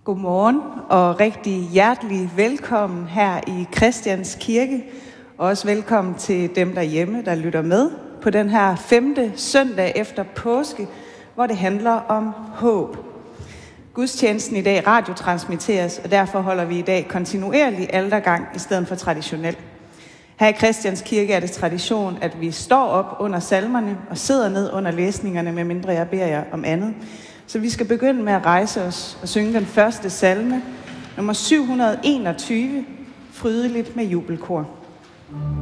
Godmorgen og rigtig hjertelig velkommen her i Christians Kirke. Og også velkommen til dem derhjemme, der lytter med på den her 5. søndag efter påske, hvor det handler om håb. Gudstjenesten i dag radiotransmitteres, og derfor holder vi i dag kontinuerlig altergang i stedet for traditionel. Her i Christians Kirke er det tradition, at vi står op under salmerne og sidder ned under læsningerne, medmindre jeg beder jer om andet. Så vi skal begynde med at rejse os og synge den første salme, nummer 721, Frydeligt med jubelkor.